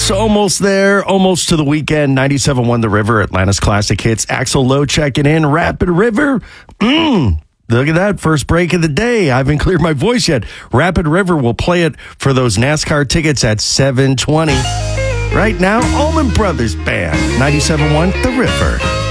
Close, almost there, almost to the weekend. 97.1 The River, Atlanta's classic hits. Axl Lowe checking in. Rapid River. Look at that, first break of the day. I haven't cleared my voice yet. Rapid River will play it for those NASCAR tickets at 7:20. Right now, Allman Brothers Band, 97.1 The River.